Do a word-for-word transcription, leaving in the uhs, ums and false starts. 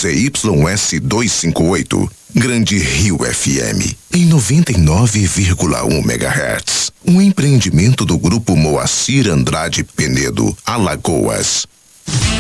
Z Y S duzentos e cinquenta e oito. Grande Rio F M, em noventa e nove vírgula um megahertz. Um empreendimento do Grupo Moacir Andrade Penedo, Alagoas.